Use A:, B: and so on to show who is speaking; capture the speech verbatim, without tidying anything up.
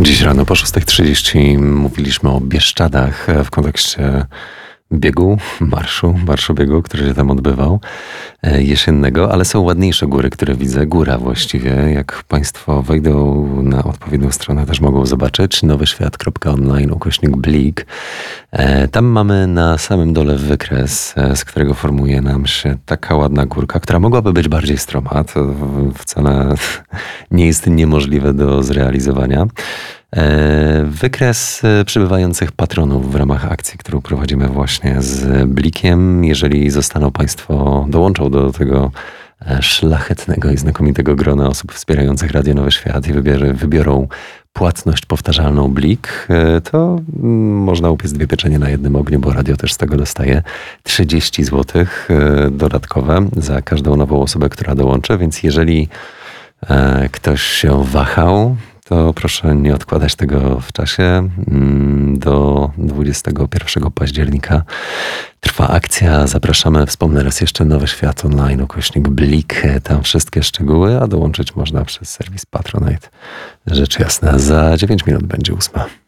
A: Dziś rano po szósta trzydzieści mówiliśmy o Bieszczadach w kontekście biegu, marszu, marszu biegu, który się tam odbywał, e, jesiennego, ale są ładniejsze góry, które widzę, góra właściwie. Jak Państwo wejdą na odpowiednią stronę, też mogą zobaczyć nowyświat kropka online ukośnik Blik. E, tam mamy na samym dole wykres, e, z którego formuje nam się taka ładna górka, która mogłaby być bardziej stroma. To wcale nie jest niemożliwe do zrealizowania. Wykres przybywających patronów w ramach akcji, którą prowadzimy właśnie z Blikiem. Jeżeli zostaną Państwo, dołączą do tego szlachetnego i znakomitego grona osób wspierających Radio Nowy Świat i wybierze, wybiorą płatność powtarzalną Blik, to można upiec dwie pieczenie na jednym ogniu, bo radio też z tego dostaje trzydzieści złotych dodatkowe za każdą nową osobę, która dołączy, więc jeżeli ktoś się wahał, to proszę nie odkładać tego w czasie. Do dwudziestego pierwszego października trwa akcja. Zapraszamy. Wspomnę raz jeszcze Nowy Świat Online, ukośnik Blik. Tam wszystkie szczegóły, a dołączyć można przez serwis Patronite. Rzecz jasna, za dziewięć minut będzie ósma.